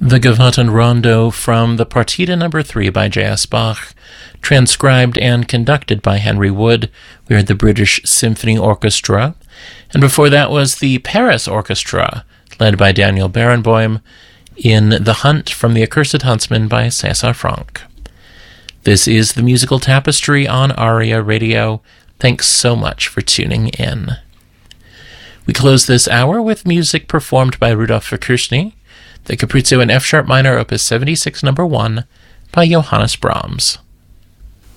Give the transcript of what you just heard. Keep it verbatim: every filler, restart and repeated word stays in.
The Gavotten Rondo from the Partita Number three by J S Bach, transcribed and conducted by Henry Wood. We heard the British Symphony Orchestra. And before that was the Paris Orchestra, led by Daniel Barenboim, in The Hunt from the Accursed Huntsman by César Franck. This is the Musical Tapestry on ARIA Radio. Thanks so much for tuning in. We close this hour with music performed by Rudolf Verkirchny, the Capriccio in F-sharp minor, opus seventy-six, number one, by Johannes Brahms.